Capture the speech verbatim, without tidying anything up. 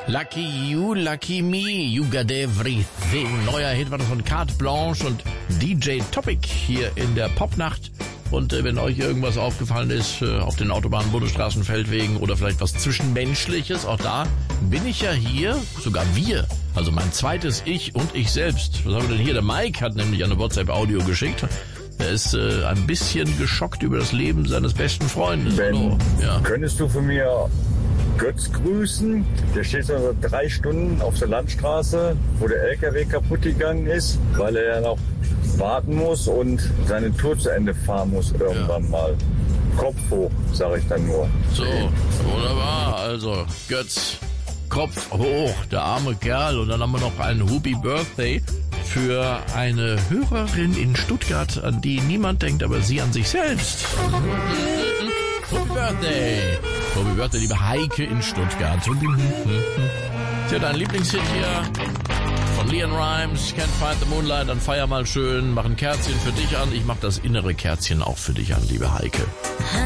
Lucky you, lucky me, you got everything. Neuer Hit war das von Carte Blanche und D J Topic hier in der Popnacht. Und äh, wenn euch irgendwas aufgefallen ist, äh, auf den Autobahnen, Bundesstraßen, Feldwegen oder vielleicht was Zwischenmenschliches, auch da bin ich ja hier, sogar wir, also mein zweites Ich und ich selbst. Was haben wir denn hier? Der Mike hat nämlich eine WhatsApp-Audio geschickt. Er ist äh, ein bisschen geschockt über das Leben seines besten Freundes. Ben, Hallo. Ja. Könntest du von mir Götz grüßen? Der steht so seit drei Stunden auf der Landstraße, wo der L K W kaputt gegangen ist, weil er ja noch warten muss und seine Tour zu Ende fahren muss irgendwann ja. mal. Kopf hoch, sage ich dann nur. So, wunderbar. Also, Götz, Kopf hoch, der arme Kerl. Und dann haben wir noch einen Happy Birthday für eine Hörerin in Stuttgart, an die niemand denkt, aber sie an sich selbst. Happy Birthday. Happy Birthday, liebe Heike in Stuttgart. Sie hat einen Lieblingshit hier von Leon Rimes, Can't Find the Moonlight. Dann feier mal schön, mach ein Kerzchen für dich an. Ich mach das innere Kerzchen auch für dich an, liebe Heike.